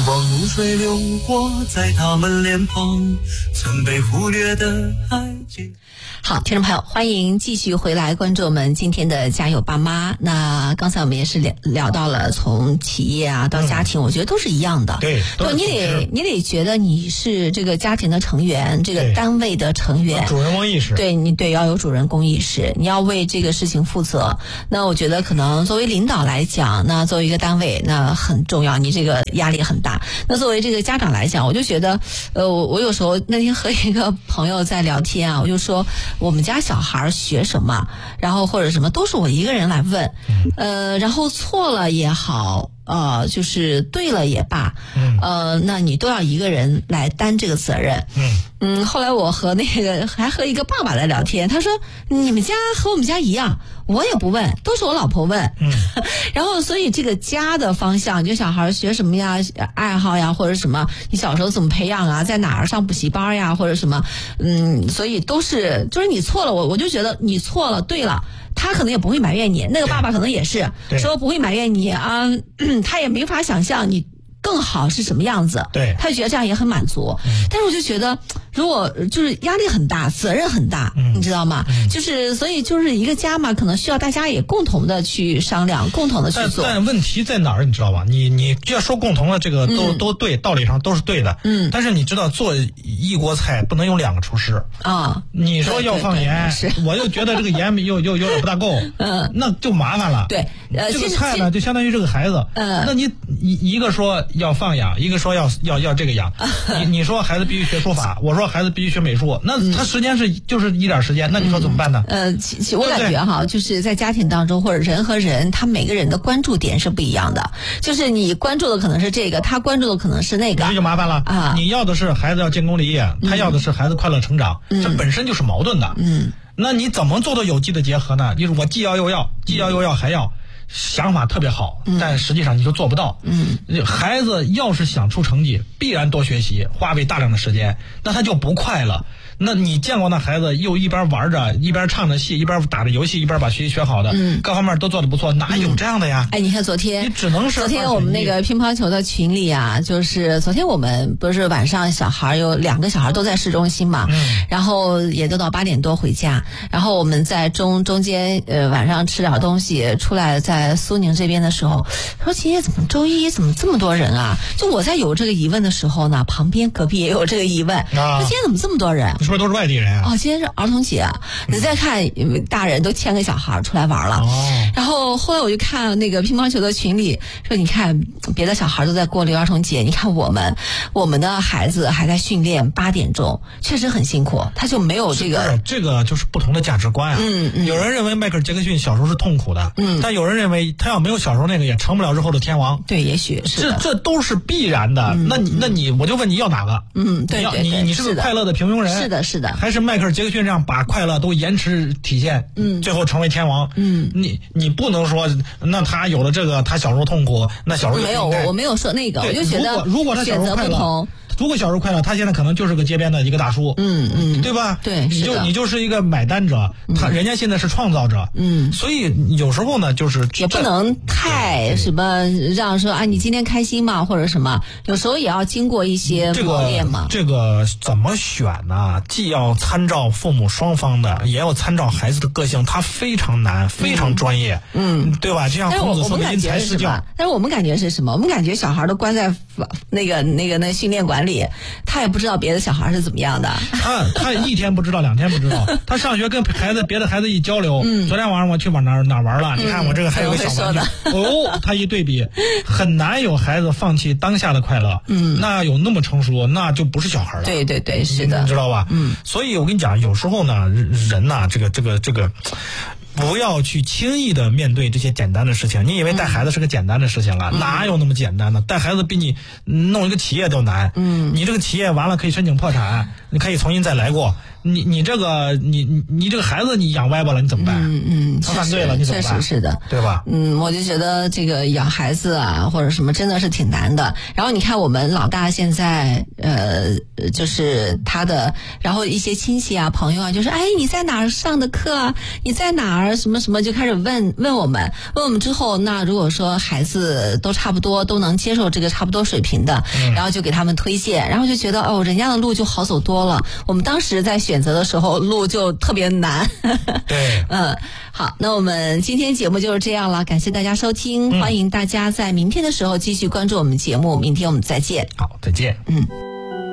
望如水流过在他们脸庞，曾被忽略的爱情。 好，听众朋友，欢迎继续回来关注我们今天的加油爸妈。那刚才我们也是聊到了从企业啊到家庭，我觉得都是一样的。 对， 你得觉得你是这个家庭的成员，这个单位的成员， 主人公意识。 对，要有主人公意识，你要为这个事情负责。那我觉得可能作为领导来讲，那作为一个单位，那很重要，你这个压力很大。那作为这个家长来讲，我就觉得，我有时候那天和一个朋友在聊天啊，我就说我们家小孩学什么，然后或者什么都是我一个人来问，然后错了也好，就是对了也罢，那你都要一个人来担这个责任。后来我和还和一个爸爸在聊天，他说你们家和我们家一样，我也不问，都是我老婆问。然后所以这个家的方向，就小孩学什么呀，爱好呀，或者什么，你小时候怎么培养啊，在哪儿上补习班呀，或者什么，所以都是就是你错了，我就觉得你错了，对了。他可能也不会埋怨你，那个爸爸可能也是说不会埋怨你啊，他也没法想象你更好是什么样子， 对， 他就觉得这样也很满足。但是我就觉得如果就是压力很大，责任很大，你知道吗？就是所以就是一个家嘛，可能需要大家也共同的去商量，共同的去做。 但问题在哪儿，你知道吧？你要说共同的这个都对，道理上都是对的。但是你知道做一锅菜不能用2个厨师啊。你说要放盐，我又觉得这个盐有点不大够，那就麻烦了。 对， 这个菜呢就相当于这个孩子，那你一个说要放养，一个说要这个养，你说孩子必须学书法，我说孩子必须学美术，那他时间就是一点时间，那你说怎么办呢？ 其我感觉哈，就是在家庭当中或者人和人，他每个人的关注点是不一样的，就是你关注的可能是这个，他关注的可能是那个， 这就麻烦了啊！你要的是孩子要建功立业，他要的是孩子快乐成长，这本身就是矛盾的。那你怎么做到有机的结合呢？就是我既要又要，既要又要还要。想法特别好，但实际上你就做不到。孩子要是想出成绩，必然多学习，花费大量的时间，那他就不快乐。那你见过那孩子又一边玩着，一边唱着戏，一边打着游戏，一边把学习学好的，各方面都做得不错，哪有这样的呀？ 你看昨天， 你只能是昨天我们那个乒乓球的群里啊，就是昨天我们不是晚上小孩有2个小孩都在市中心嘛，然后也都到8点多回家，然后我们在中间晚上吃点东西，出来在苏宁这边的时候，说今天怎么周一怎么这么多人啊？就我在有这个疑问的时候呢，旁边隔壁也有这个疑问，说今天怎么这么多人？ 是不是都是外地人啊？ 今天是儿童节，你再看大人都牵个小孩出来玩了。然后后来我就看那个乒乓球的群里说，你看别的小孩都在过6一儿童节，你看我们的孩子还在训练，8点钟确实很辛苦，他就没有这个。 这个就是不同的价值观啊。有人认为迈克尔·杰克逊小时候是痛苦的，但有人认为他要没有小时候那个，也成不了日后的天王。 对，也许是这都是必然的。那你我就问你要哪个？ 对， 你是个快乐的平庸人？ 是的。 还是迈克尔·杰克逊这样把快乐都延迟体现，最后成为天王。你不能说那他有了这个，他小时候痛苦，那小时候没有，我没有说那个，我就觉得如果他小时候快乐，如果小时候快乐，他现在可能就是个街边的一个大叔，对吧？ 对， 你就是一个买单者，人家现在是创造者，所以有时候呢，就是也不能太什么让说啊，你今天开心吗或者什么，有时候也要经过一些磨练嘛。 这个怎么选呢？既要参照父母双方的，也要参照孩子的个性，它非常难，非常专业，对吧？就像孔子说的因材施教。 但是我们感觉是什么？我们感觉小孩都关在那训练馆里，他也不知道别的小孩是怎么样的。 他1天不知道，2天不知道。他上学跟别的孩子一交流，昨天晚上我去往哪玩了？你看我这个还有个小玩具。他一对比，很难有孩子放弃当下的快乐。那有那么成熟，那就不是小孩了。 对，是的， 你知道吧？所以我跟你讲，有时候呢，人呐，这个。不要去轻易的面对这些简单的事情。你以为带孩子是个简单的事情啊？哪有那么简单的？带孩子比你弄一个企业都难。你这个企业完了可以申请破产， 你可以重新再来过。你这个你这个孩子你养歪巴了，你怎么办？他犯罪了，你怎么办？ 确实是的， 对吧？ 我就觉得这个养孩子啊，或者什么真的是挺难的。然后你看我们老大现在就是他的，然后一些亲戚啊朋友啊就说，哎，你在哪儿上的课啊？你在哪儿什么什么，就开始问我们之后，那如果说孩子都差不多都能接受这个差不多水平的，然后就给他们推荐，然后就觉得人家的路就好走多了。我们当时在选择的时候路就特别难。 对， 好，那我们今天节目就是这样了，感谢大家收听，欢迎大家在明天的时候继续关注我们节目，明天我们再见。 好，再见。